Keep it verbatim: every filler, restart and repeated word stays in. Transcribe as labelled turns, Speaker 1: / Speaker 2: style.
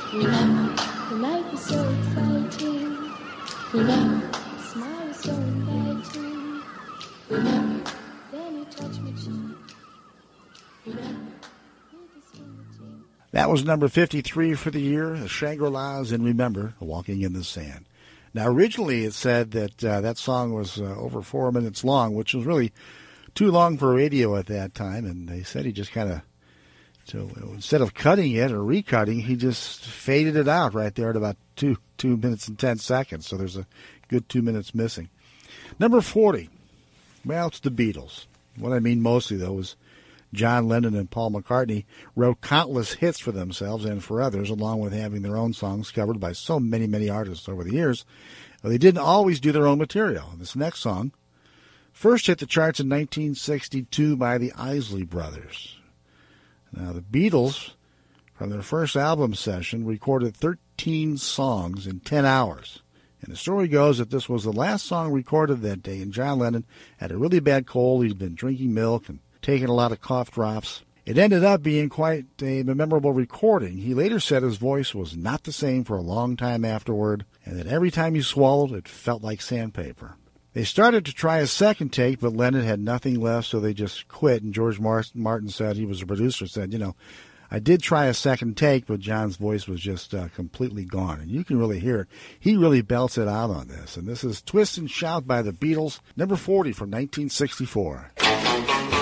Speaker 1: Remember, the night was so exciting. Remember, the smile was so inviting. Remember, then you touched my cheek. Remember, with this fingertip.
Speaker 2: That was number fifty-three for the year, the Shangri-Las, and Remember, Walking in the Sand. Now, originally it said that uh, that song was uh, over four minutes long, which was really too long for radio at that time, and they said he just kind of, so instead of cutting it or recutting, he just faded it out right there at about two two minutes and ten seconds, so there's a good two minutes missing. Number forty, well, it's the Beatles. What I mean mostly, though, is John Lennon and Paul McCartney wrote countless hits for themselves and for others, along with having their own songs covered by so many, many artists over the years. But they didn't always do their own material. This next song first hit the charts in nineteen sixty-two by the Isley Brothers. Now, the Beatles, from their first album session, recorded thirteen songs in ten hours. And the story goes that this was the last song recorded that day, and John Lennon had a really bad cold. He'd been drinking milk and taking a lot of cough drops. It ended up being quite a memorable recording. He later said his voice was not the same for a long time afterward, and that every time he swallowed, it felt like sandpaper. They started to try a second take, but Lennon had nothing left, so they just quit. And George Martin said, he was a producer, said, you know, I did try a second take, but John's voice was just uh, completely gone. And you can really hear it. He really belts it out on this. And this is Twist and Shout by the Beatles, number forty from nineteen sixty-four.